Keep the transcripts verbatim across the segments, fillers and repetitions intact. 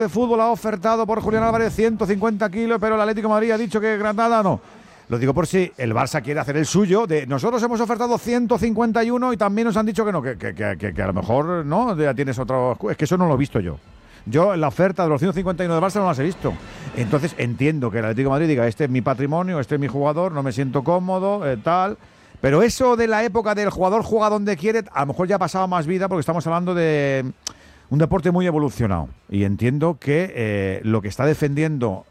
de fútbol ha ofertado por Julián Álvarez ciento cincuenta kilos, pero el Atlético de Madrid ha dicho que Granada no. Lo digo por si el Barça quiere hacer el suyo. De, nosotros hemos ofertado ciento cincuenta y uno y también nos han dicho que no, que, que, que, que a lo mejor no, ya tienes otro. Es que eso no lo he visto yo. Yo la oferta de los ciento cincuenta y uno de Barça no las he visto. Entonces entiendo que el Atlético de Madrid diga, este es mi patrimonio, este es mi jugador, no me siento cómodo, eh, tal. Pero eso de la época del jugador juega donde quiere, a lo mejor ya ha pasado más vida porque estamos hablando de un deporte muy evolucionado. Y entiendo que eh, lo que está defendiendo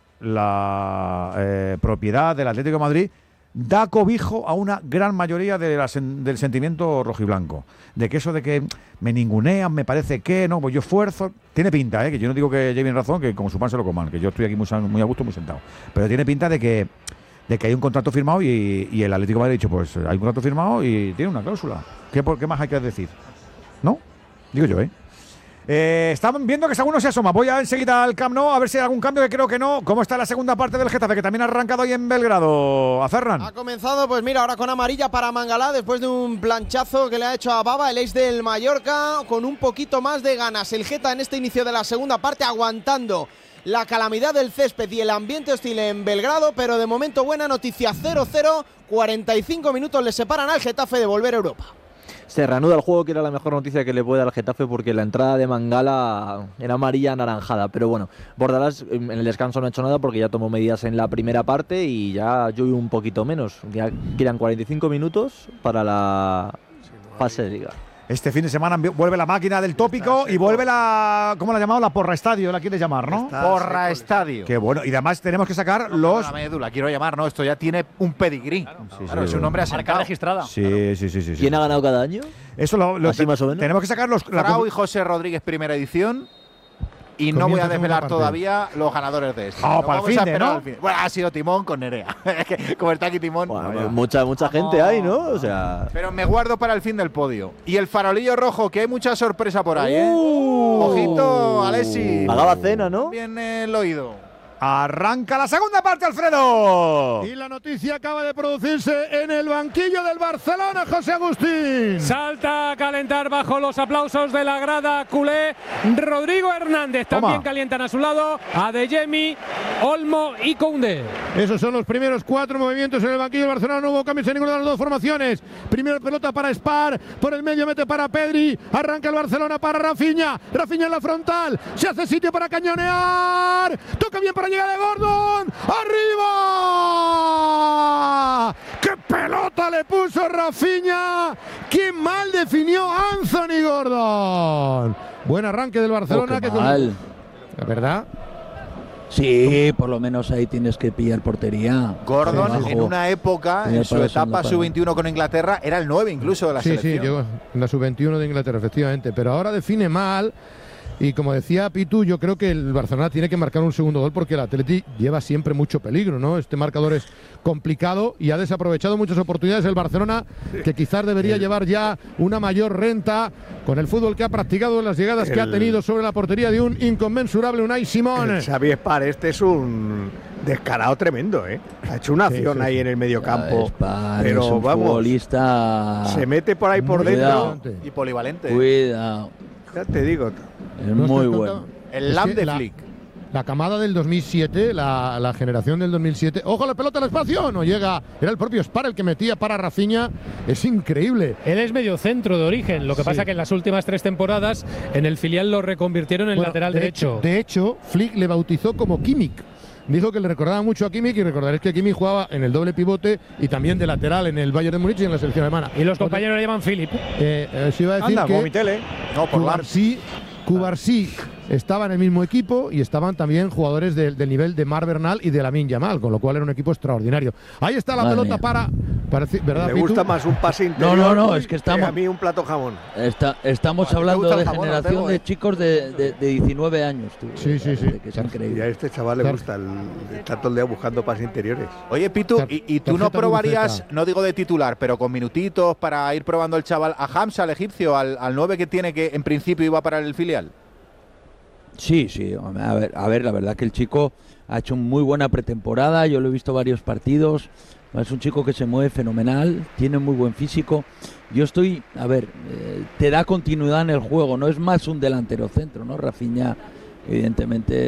la eh, propiedad del Atlético de Madrid da cobijo a una gran mayoría de la sen- del sentimiento rojiblanco. De que eso de que me ningunean, me parece que no, pues yo esfuerzo. Tiene pinta, ¿eh? Que yo no digo que lleven razón, que como su pan se lo coman, que yo estoy aquí muy, muy a gusto, muy sentado. Pero tiene pinta de que de que hay un contrato firmado y, y el Atlético de Madrid ha dicho, pues hay un contrato firmado y tiene una cláusula. ¿Qué, por, qué más hay que decir? ¿No? Digo yo, ¿eh? Eh, están viendo que alguno se asoma. Voy a enseguida al Camp Nou a ver si hay algún cambio, que creo que no. ¿Cómo está la segunda parte del Getafe, que también ha arrancado hoy en Belgrado? A Ferran. Ha comenzado, pues mira, ahora con amarilla para Mangalá, después de un planchazo que le ha hecho a Baba, el ex del Mallorca, con un poquito más de ganas. El Geta en este inicio de la segunda parte aguantando la calamidad del césped y el ambiente hostil en Belgrado, pero de momento buena noticia, cero cero, cuarenta y cinco minutos le separan al Getafe de volver a Europa. Se reanuda el juego, que era la mejor noticia que le puede dar al Getafe, porque la entrada de Mangala era amarilla anaranjada. Pero bueno, Bordalás en el descanso no ha hecho nada porque ya tomó medidas en la primera parte y ya llueve un poquito menos. Ya quedan cuarenta y cinco minutos para la fase de liga. Este fin de semana vuelve la máquina del tópico y vuelve la… ¿Cómo la ha llamado? La porra estadio, la quieres llamar, ¿no? Está Porra seco. Estadio. Qué bueno. Y además tenemos que sacar los… La médula, quiero llamar, ¿no? Esto ya tiene un pedigrí. Sí, sí, Claro, es sí, un nombre bueno. asentado. registrada. Sí, sí, sí, sí. ¿Quién sí. ha ganado cada año? Eso lo, lo Así más o menos. Tenemos que sacar los… la- Frau y José Rodríguez, primera edición. Y no Comienza voy a segunda desvelar parte. todavía los ganadores de este. Ah, Lo para el vamos fin a de, esperar ¿no? al fin. Bueno, ha sido Timón con Nerea. Es que como está aquí Timón. Bueno, vaya. mucha mucha gente hay, ¿no? O sea, Pero me guardo para el fin del podio. Y el farolillo rojo, que hay mucha sorpresa por ahí, ¿eh? Uh. Ojito, Alessi. pagaba cena, ¿no? Bien el oído. Arranca la segunda parte, Alfredo. Y la noticia acaba de producirse en el banquillo del Barcelona, José Agustín. Salta a calentar bajo los aplausos de la grada culé Rodrigo Hernández. También Toma. calientan a su lado Adeyemi, Olmo y Koundé. Esos son los primeros cuatro movimientos en el banquillo del Barcelona. No hubo cambios en ninguna de las dos formaciones. Primero pelota para Spar, por el medio mete para Pedri. Arranca el Barcelona para Rafinha. Rafinha en la frontal. Se hace sitio para cañonear. Toca bien para llegar a Gordon. ¡Arriba! ¡Qué pelota le puso Rafinha! ¡Qué mal definió Anthony Gordon! Buen arranque del Barcelona. Oh, qué que con- mal. ¿La verdad? Sí, por lo menos ahí tienes que pillar portería. Gordon, Abajo. en una época, Tenía en su para la segunda etapa parte. sub veintiuno con Inglaterra, era el nueve incluso de la Sí, sí, selección. llegó en la sub veintiuno de Inglaterra, efectivamente. Pero ahora define mal. Y como decía Pitu, yo creo que el Barcelona tiene que marcar un segundo gol porque el Atleti lleva siempre mucho peligro, ¿no? Este marcador es complicado y ha desaprovechado muchas oportunidades el Barcelona, que quizás debería llevar ya una mayor renta con el fútbol que ha practicado, las llegadas que ha tenido sobre la portería de un inconmensurable Unai Simón. El Xavi Spar este es un descarado tremendo, ¿eh? Ha hecho una Sí, acción sí, ahí sí. en el mediocampo. Spar pero es un vamos, futbolista. se mete por ahí por Cuidado. dentro. Y polivalente. Cuidado. Ya te digo. Es No muy estoy bueno. contando- El Es Lam que de la- Flick. La camada del dos mil siete, la, la generación del dos mil siete. ¡Ojo, la pelota al espacio! No llega. Era el propio Spar el que metía para Rafinha. Es increíble. Él es medio centro de origen, lo que Sí. pasa que en las últimas tres temporadas en el filial lo reconvirtieron en Bueno, lateral de derecho. Hecho, de hecho, Flick le bautizó como Kimmich. Dijo que le recordaba mucho a Kimmich y recordaréis que Kimmich jugaba en el doble pivote y también de lateral en el Bayern de Múnich y en la selección alemana. Y los compañeros le llaman Philip. Eh, eh, se iba a decir Anda, que como mi tele. No, por Lam. Cubarsí, Cubarsí estaba en el mismo equipo y estaban también jugadores del, del nivel de Mar Bernal y de Lamine Yamal, con lo cual era un equipo extraordinario. Ahí está la Madre pelota mía. para, para ¿verdad, Me Pitu? gusta más un pase interior. No, no, no, es que estamos- a mí un plato jamón. Está- estamos ¿A ti te hablando gusta el de jamón, generación Ortego, de eh? chicos de, de, de diecinueve años. Tú, Sí, sí, sí. Que es Y a increíble. este chaval le Claro. gusta el, está todo el día buscando pases interiores. Oye, Pitu, Tar- ¿y, y tú no tarjeta probarías, buceta. no digo de titular, pero con minutitos para ir probando el chaval a Hamza, al egipcio, al, al nueve que tiene, que en principio iba para el filial? Sí, sí, hombre, a ver, a ver, la verdad que el chico ha hecho muy buena pretemporada, yo lo he visto varios partidos, es un chico que se mueve fenomenal, tiene muy buen físico. Yo estoy, a ver, eh, te da continuidad en el juego, no es más un delantero centro, ¿no? Rafinha, evidentemente,